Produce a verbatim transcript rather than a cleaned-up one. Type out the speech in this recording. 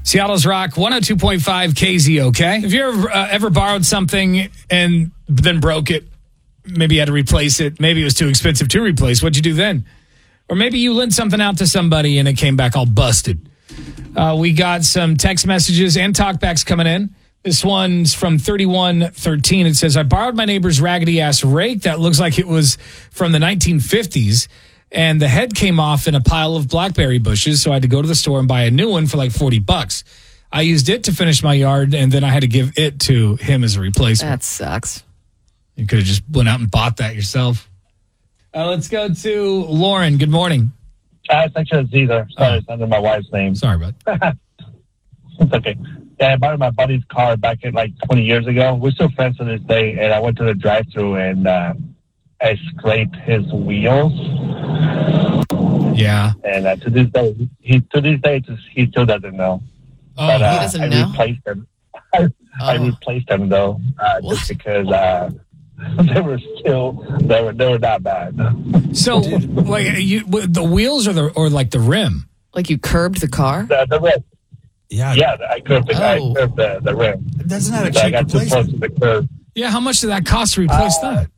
Seattle's Rock, one oh two point five K Z, okay? Have you ever, uh, ever borrowed something and then broke it? Maybe you had to replace it. Maybe it was too expensive to replace. What'd you do then? Or maybe you lent something out to somebody and it came back all busted. Uh, we got some text messages and talkbacks coming in. This one's from thirty-one thirteen. It says, I borrowed my neighbor's raggedy-ass rake that looks like it was from the nineteen fifties, and the head came off in a pile of blackberry bushes, so I had to go to the store and buy a new one for like forty bucks. I used it to finish my yard, and then I had to give it to him as a replacement. That sucks. You could have just went out and bought that yourself. Uh, let's go to Lauren. Good morning. Uh, it's actually Caesar. Sorry, oh. It's under my wife's name. Sorry, bud. It's okay. Yeah, I borrowed my buddy's car back in like twenty years ago. We're still friends to this day, and I went to the drive-thru and uh, I scraped his wheels. Yeah. And uh, to this day, he to this day he still doesn't know. Oh, but, uh, he doesn't I know. Replaced them. I, oh. I replaced them though, uh, just because uh, they were still they were they were not bad. So, like, you, the wheels or the or like the rim? Like you curbed the car? The, the rim. Yeah, yeah, I curbed the, oh. I curbed the, the rim. Doesn't that a so I cheap got too close replacement? to the curb. Yeah, how much did that cost to replace uh, that?